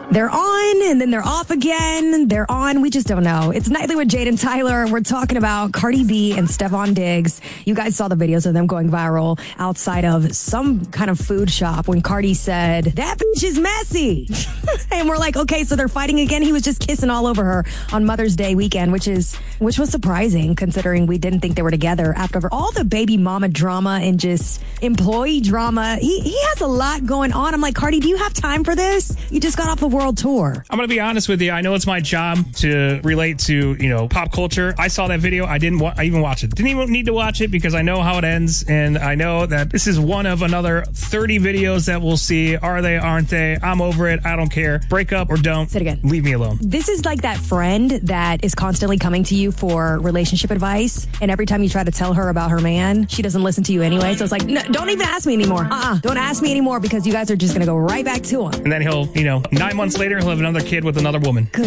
They're on, and then they're off again. They're on. We just don't know. It's Nightly with Jade and Tyler, and we're talking about Cardi B and Stefon Diggs. You guys saw the videos of them going viral outside of some kind of food shop when Cardi said, "That bitch is messy." And we're like, okay, so they're fighting again. He was just kissing all over her on Mother's Day weekend, which was surprising considering we didn't think they were together after all the baby mama drama and just employee drama. He has a lot going on. I'm like, Cardi, do you have time for this? You just got off a world tour. I'm going to be honest with you. I know it's my job to relate to, pop culture. I saw that video. I didn't even watch it. Didn't even need to watch it because I know how it ends. And I know that this is one of another 30 videos that we'll see. Are they, aren't they? I'm over it. I don't care. Break up or don't. Say it again. Leave me alone. This is like that friend that is constantly coming to you for relationship advice. And every time you try to tell her about her man, she doesn't listen to you anyway. So it's like, no, don't even ask me anymore. Don't ask me anymore because you guys are just going to go right back to him. And then he'll, 9 months later, he'll have another kid with another woman. Good